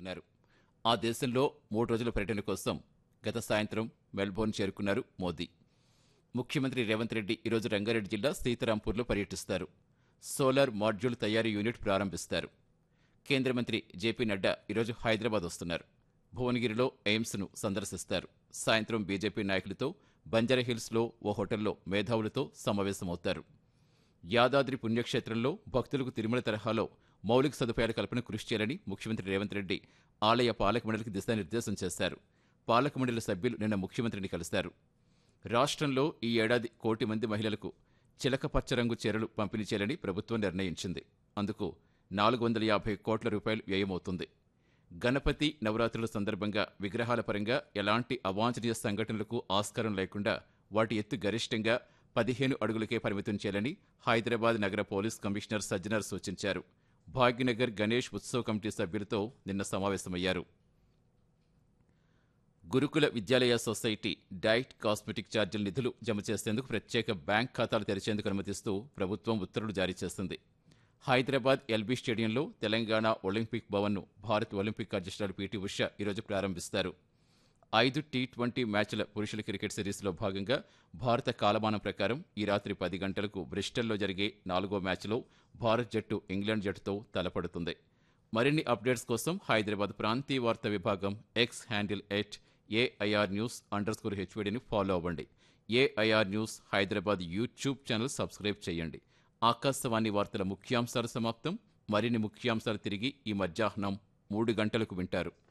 పాల్గొన్నారు. ఆ దేశంలో 3 రోజుల పర్యటన కోసం గత సాయంత్రం మెల్బోర్న్ చేరుకున్నారు మోదీ. ముఖ్యమంత్రి రేవంత్ రెడ్డి ఈరోజు రంగారెడ్డి జిల్లా సీతారాంపూర్లో పర్యటిస్తారు. సోలార్ మాడ్యూల్ తయారీ యూనిట్ ప్రారంభిస్తారు. కేంద్ర మంత్రి జేపీ నడ్డా ఈరోజు హైదరాబాద్ వస్తున్నారు. భువనగిరిలో ఎయిమ్స్ను సందర్శిస్తారు. సాయంత్రం బీజేపీ నాయకులతో బంజారాహిల్స్లో ఓ హోటల్లో మేధావులతో సమావేశమవుతారు. యాదాద్రి పుణ్యక్షేత్రంలో భక్తులకు తిరుమల తరహాలో మౌలిక సదుపాయాల కల్పన కృషి చేయాలని ముఖ్యమంత్రి రేవంత్ రెడ్డి ఆలయ పాలక మండలికి దిశానిర్దేశం చేశారు. పాలక మండలి సభ్యులు నిన్న ముఖ్యమంత్రిని కలిశారు. రాష్ట్రంలో ఈ ఏడాది 1 కోటి మంది మహిళలకు చిలక పచ్చ రంగు చీరలు పంపిణీ చేయాలని ప్రభుత్వం నిర్ణయించింది. అందుకు 450 కోట్ల రూపాయలు వ్యయమవుతుంది. గణపతి నవరాత్రుల సందర్భంగా విగ్రహాల పరంగా ఎలాంటి అవాంఛనీయ సంఘటనలకు ఆస్కారం లేకుండా వాటి ఎత్తు గరిష్టంగా 15 అడుగులకే పరిమితం చేయాలని హైదరాబాద్ నగర పోలీస్ కమిషనర్ సజ్జనర్ సూచించారు. భాగ్యనగర్ గణేష్ ఉత్సవ్ కమిటీ సభ్యులతో నిన్న సమావేశమయ్యారు. గురుకుల విద్యాలయ సొసైటీ డైట్ కాస్మెటిక్ ఛార్జీల నిధులు జమ చేసేందుకు ప్రత్యేక బ్యాంక్ ఖాతాలు తెరిచేందుకు అనుమతిస్తూ ప్రభుత్వం ఉత్తర్వులు జారీ చేసింది. హైదరాబాద్ ఎల్బీ స్టేడియంలో తెలంగాణ ఒలింపిక్ భవన్ను భారత ఒలింపిక్ అధ్యక్షురాలు పీటీ ఉష ఈరోజు ప్రారంభిస్తారు. 5 టీ20 మ్యాచ్ల పురుషుల క్రికెట్ సిరీస్లో భాగంగా భారత కాలమానం ప్రకారం ఈ రాత్రి 10 గంటలకు బ్రిస్టల్లో జరిగే 4వ మ్యాచ్లో భారత్ జట్టు ఇంగ్లాండ్ జట్టుతో తలపడుతుంది. మరిన్ని అప్డేట్స్ కోసం హైదరాబాద్ ప్రాంతీయ వార్తా విభాగం ఎక్స్ హ్యాండిల్ @AIR_News_HVDని ఫాలో అవ్వండి. AIR news Hyderabad YouTube channel subscribe చేయండి. ఆకాశవాణి వార్తల ముఖ్యాంశాలు సమాప్తం. మరిన్ని ముఖ్యాంశాలు తిరిగి ఈ మధ్యాహ్నం 3 గంటలకు వింటారు.